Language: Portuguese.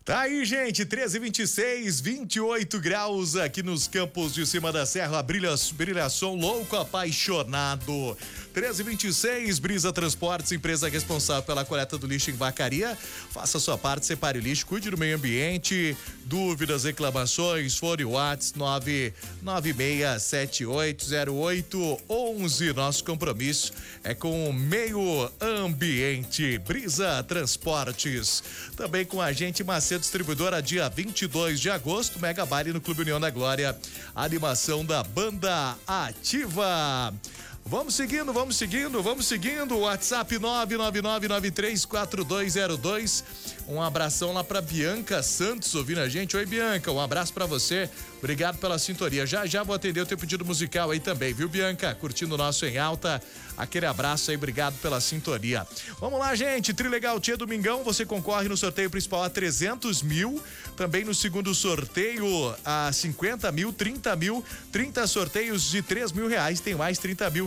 Tá aí, gente, 13h26, 28 graus aqui nos campos de cima da serra, brilhação louco, apaixonado. 13h26, Brisa Transportes, empresa responsável pela coleta do lixo em Vacaria. Faça sua parte, separe o lixo, cuide do meio ambiente. Dúvidas, reclamações, fone WhatsApp 996780811. Nosso compromisso é com o meio ambiente. Brisa Transportes. Também com a gente, Macedo Distribuidora, dia 22 de agosto, Mega Baile no Clube União da Glória. Animação da Banda Ativa. Vamos seguindo. WhatsApp 999934202. Um abração lá pra Bianca Santos ouvindo a gente. Oi, Bianca, um abraço pra você. Obrigado pela sintonia. Já vou atender o teu pedido musical aí também, viu, Bianca? Curtindo o nosso Em Alta. Aquele abraço aí, obrigado pela sintonia. Vamos lá, gente. Trilegal Tia Domingão, você concorre no sorteio principal a 300 mil. Também no segundo sorteio a 50 mil, 30 mil, 30 sorteios de 3 mil reais. Tem mais 30 mil.